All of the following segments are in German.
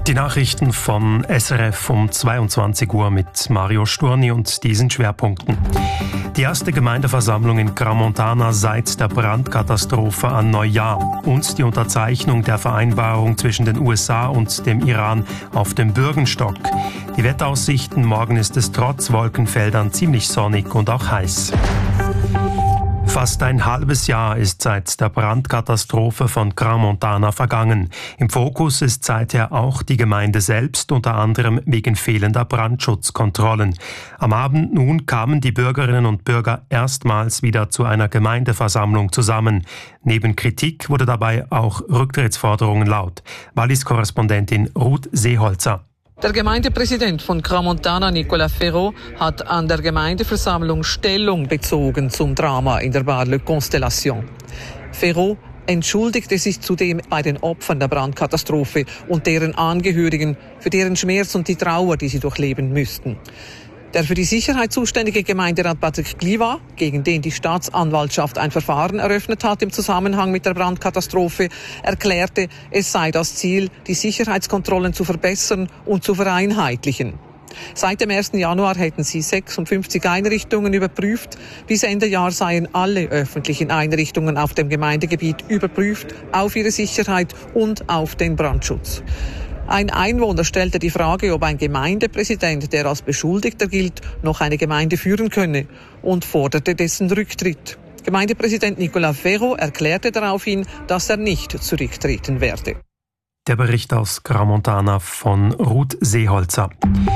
Die Nachrichten von SRF um 22 Uhr mit Mario Sturni und diesen Schwerpunkten. Die erste Gemeindeversammlung in Crans-Montana seit der Brandkatastrophe an Neujahr und die Unterzeichnung der Vereinbarung zwischen den USA und dem Iran auf dem Bürgenstock. Die Wetteraussichten: morgen ist es trotz Wolkenfeldern ziemlich sonnig und auch heiß. Fast ein halbes Jahr ist seit der Brandkatastrophe von Crans-Montana vergangen. Im Fokus ist seither auch die Gemeinde selbst, unter anderem wegen fehlender Brandschutzkontrollen. Am Abend nun kamen die Bürgerinnen und Bürger erstmals wieder zu einer Gemeindeversammlung zusammen. Neben Kritik wurde dabei auch Rücktrittsforderungen laut. Wallis-Korrespondentin Ruth Seeholzer. Der Gemeindepräsident von Crans-Montana, Nicolas Ferraud, hat an der Gemeindeversammlung Stellung bezogen zum Drama in der Bar-Le Constellation. Ferraud entschuldigte sich zudem bei den Opfern der Brandkatastrophe und deren Angehörigen für deren Schmerz und die Trauer, die sie durchleben müssten. Der für die Sicherheit zuständige Gemeinderat Patrick Gliva, gegen den die Staatsanwaltschaft ein Verfahren eröffnet hat im Zusammenhang mit der Brandkatastrophe, erklärte, es sei das Ziel, die Sicherheitskontrollen zu verbessern und zu vereinheitlichen. Seit dem 1. Januar hätten sie 56 Einrichtungen überprüft. Bis Ende Jahr seien alle öffentlichen Einrichtungen auf dem Gemeindegebiet überprüft auf ihre Sicherheit und auf den Brandschutz. Ein Einwohner stellte die Frage, ob ein Gemeindepräsident, der als Beschuldigter gilt, noch eine Gemeinde führen könne und forderte dessen Rücktritt. Gemeindepräsident Nicolas Ferraud erklärte daraufhin, dass er nicht zurücktreten werde. Der Bericht aus Crans-Montana von Ruth Seeholzer.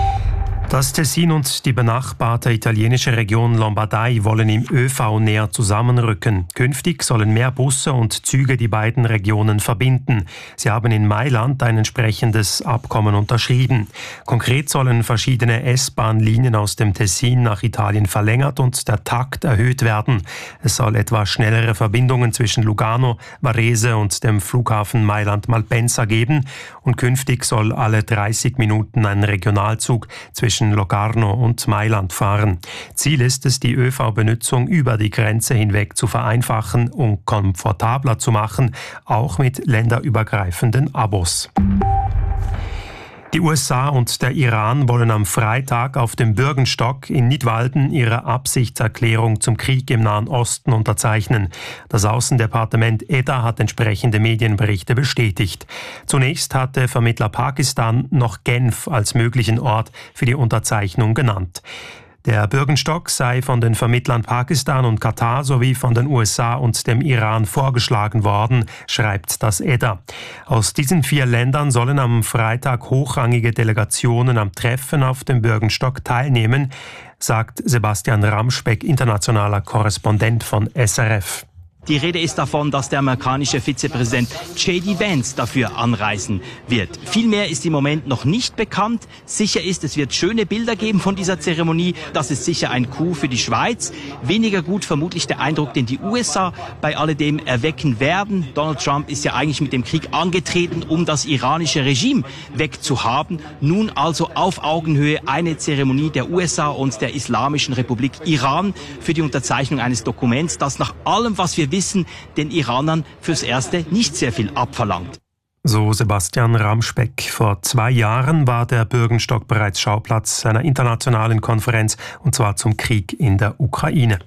Das Tessin und die benachbarte italienische Region Lombardei wollen im ÖV näher zusammenrücken. Künftig sollen mehr Busse und Züge die beiden Regionen verbinden. Sie haben in Mailand ein entsprechendes Abkommen unterschrieben. Konkret sollen verschiedene S-Bahn-Linien aus dem Tessin nach Italien verlängert und der Takt erhöht werden. Es soll etwa schnellere Verbindungen zwischen Lugano, Varese und dem Flughafen Mailand-Malpensa geben. Und künftig soll alle 30 Minuten ein Regionalzug zwischen Locarno und Mailand fahren. Ziel ist es, die ÖV-Benutzung über die Grenze hinweg zu vereinfachen und komfortabler zu machen, auch mit länderübergreifenden Abos. Die USA und der Iran wollen am Freitag auf dem Bürgenstock in Nidwalden ihre Absichtserklärung zum Krieg im Nahen Osten unterzeichnen. Das Außendepartement EDA hat entsprechende Medienberichte bestätigt. Zunächst hatte Vermittler Pakistan noch Genf als möglichen Ort für die Unterzeichnung genannt. Der Bürgenstock sei von den Vermittlern Pakistan und Katar sowie von den USA und dem Iran vorgeschlagen worden, schreibt das EDA. Aus diesen 4 Ländern sollen am Freitag hochrangige Delegationen am Treffen auf dem Bürgenstock teilnehmen, sagt Sebastian Ramspeck, internationaler Korrespondent von SRF. Die Rede ist davon, dass der amerikanische Vizepräsident J.D. Vance dafür anreisen wird. Viel mehr ist im Moment noch nicht bekannt. Sicher ist, es wird schöne Bilder geben von dieser Zeremonie. Das ist sicher ein Coup für die Schweiz. Weniger gut vermutlich der Eindruck, den die USA bei alledem erwecken werden. Donald Trump ist ja eigentlich mit dem Krieg angetreten, um das iranische Regime wegzuhaben. Nun also auf Augenhöhe eine Zeremonie der USA und der Islamischen Republik Iran für die Unterzeichnung eines Dokuments, das nach allem, was wir wissen, den Iranern fürs Erste nicht sehr viel abverlangt. So Sebastian Ramspeck. Vor 2 Jahren war der Bürgenstock bereits Schauplatz einer internationalen Konferenz, und zwar zum Krieg in der Ukraine.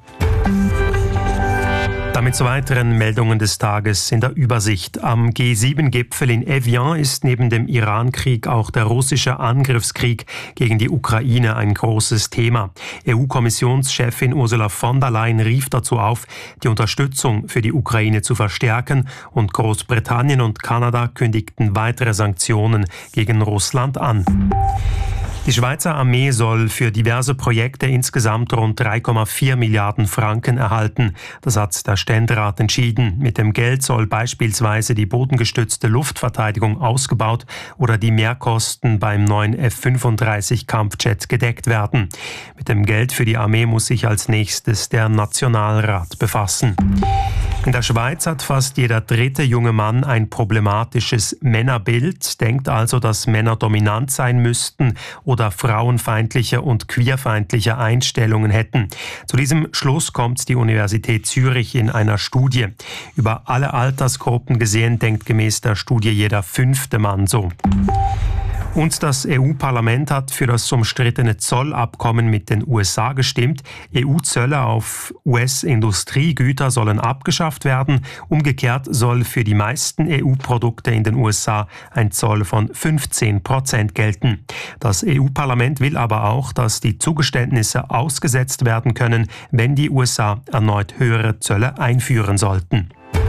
Damit zu weiteren Meldungen des Tages in der Übersicht. Am G7-Gipfel in Evian ist neben dem Iran-Krieg auch der russische Angriffskrieg gegen die Ukraine ein großes Thema. EU-Kommissionschefin Ursula von der Leyen rief dazu auf, die Unterstützung für die Ukraine zu verstärken, und Großbritannien und Kanada kündigten weitere Sanktionen gegen Russland an. Die Schweizer Armee soll für diverse Projekte insgesamt rund 3,4 Milliarden Franken erhalten. Das hat der Ständerat entschieden. Mit dem Geld soll beispielsweise die bodengestützte Luftverteidigung ausgebaut oder die Mehrkosten beim neuen F-35 Kampfjet gedeckt werden. Mit dem Geld für die Armee muss sich als nächstes der Nationalrat befassen. In der Schweiz hat fast jeder 3. junge Mann ein problematisches Männerbild, denkt also, dass Männer dominant sein müssten oder frauenfeindliche und queerfeindliche Einstellungen hätten. Zu diesem Schluss kommt die Universität Zürich in einer Studie. Über alle Altersgruppen gesehen denkt gemäß der Studie jeder 5. Mann so. Und das EU-Parlament hat für das umstrittene Zollabkommen mit den USA gestimmt. EU-Zölle auf US-Industriegüter sollen abgeschafft werden. Umgekehrt soll für die meisten EU-Produkte in den USA ein Zoll von 15% gelten. Das EU-Parlament will aber auch, dass die Zugeständnisse ausgesetzt werden können, wenn die USA erneut höhere Zölle einführen sollten.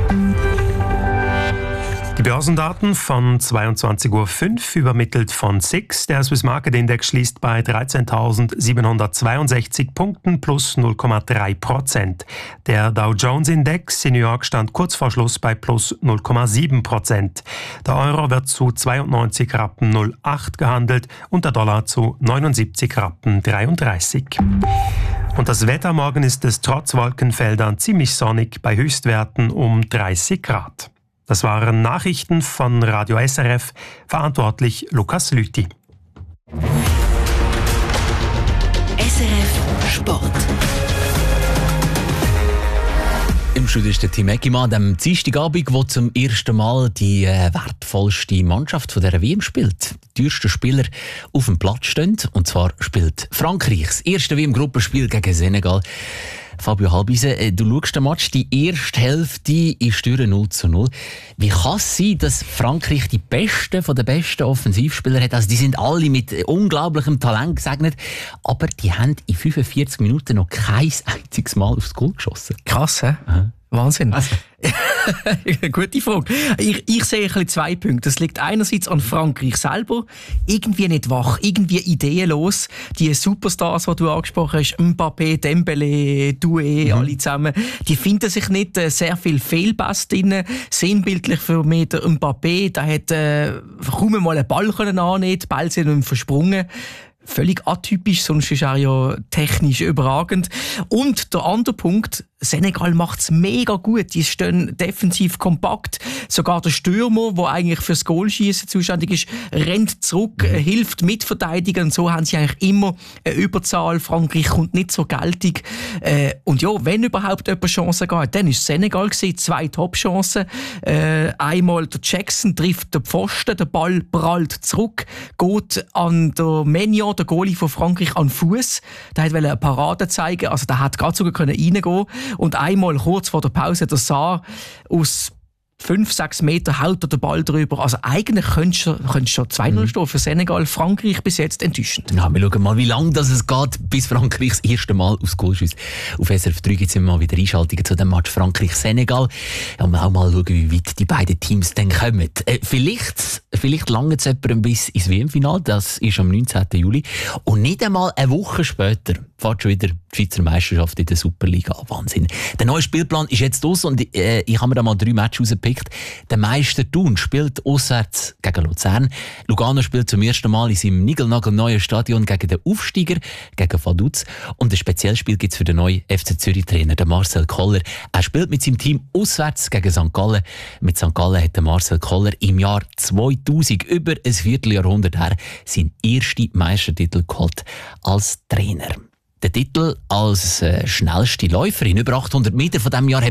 Die Börsendaten von 22.05 Uhr übermittelt von SIX. Der Swiss Market Index schließt bei 13.762 Punkten plus 0,3%. Der Dow Jones Index in New York stand kurz vor Schluss bei plus 0,7%. Der Euro wird zu 92,08 Rappen gehandelt und der Dollar zu 79,33 Rappen. Und das Wetter morgen ist es trotz Wolkenfeldern ziemlich sonnig bei Höchstwerten um 30 Grad. Das waren Nachrichten von Radio SRF, verantwortlich Lukas Lüthi. SRF Sport. Im Studio ist der Tim Eggimann, am Dienstagabend, wo zum ersten Mal die wertvollste Mannschaft dieser WM spielt. Die teuersten Spieler auf dem Platz stehen. Und zwar spielt Frankreich das erste WM-Gruppenspiel gegen Senegal. Fabio Halbise, du schaust den Match, die erste Hälfte ist 0:0. Wie kann es sein, dass Frankreich die besten von den besten Offensivspieler hat? Also die sind alle mit unglaublichem Talent gesegnet, aber die haben in 45 Minuten noch kein einziges Mal aufs Goal geschossen. Krass, hä? Wahnsinn. Also. Gute Frage. Ich sehe ein bisschen 2 Punkte. Das liegt einerseits an Frankreich selber, irgendwie nicht wach, irgendwie ideenlos. Die Superstars, die du angesprochen hast, Mbappé, Dembélé, Doué, alle zusammen, die finden sich nicht, sehr viel Fehlpass drin. Sinnbildlich für mich der Mbappé, der hat kaum mal einen Ball annehmen, die Bälle sind ihm versprungen. Völlig atypisch, sonst ist er ja technisch überragend. Und der andere Punkt, Senegal macht's mega gut. Die stehen defensiv kompakt. Sogar der Stürmer, der eigentlich fürs Goalschießen zuständig ist, rennt zurück, hilft mitverteidigen. Und so haben sie eigentlich immer eine Überzahl. Frankreich kommt nicht so geltig. Und ja, wenn überhaupt jemand Chancen geht, dann ist Senegal gewesen. 2 Top-Chancen. Einmal der Jackson trifft den Pfosten, der Ball prallt zurück, geht an der Maignan, der Goalie von Frankreich, an den Fuß. Der wollte eine Parade zeigen, also der hat gerade sogar reingehen können. Und einmal kurz vor der Pause der Saar aus 5-6 Meter haut er den Ball drüber. Also eigentlich könntest du schon 2-0 stehen für Senegal. Frankreich bis jetzt enttäuschend. Ja, wir schauen mal, wie lange es geht, bis Frankreich das erste Mal aufs Goal schießt. Auf SRF 3 gibt es immer mal wieder Einschaltungen zu dem Match Frankreich-Senegal. Ja, wir auch mal schauen, wie weit die beiden Teams dann kommen. Vielleicht lange es jemandem bis ins WM-Final. Das ist am 19. Juli. Und nicht einmal eine Woche später fährt schon wieder die Schweizer Meisterschaft in der Superliga. Wahnsinn. Der neue Spielplan ist jetzt aus und ich habe mir da mal 3 Matches rausgepickt. Der Meister Thun spielt auswärts gegen Luzern. Lugano spielt zum ersten Mal in seinem niegelnagelneuen Stadion gegen den Aufsteiger, gegen Vaduz. Und ein Speziellspiel gibt es für den neuen FC Zürich-Trainer, den Marcel Koller. Er spielt mit seinem Team auswärts gegen St. Gallen. Mit St. Gallen hat der Marcel Koller im Jahr 2000, über ein Vierteljahrhundert her, seinen ersten Meistertitel geholt als Trainer. Der Titel als schnellste Läuferin über 800 Meter von diesem Jahr hat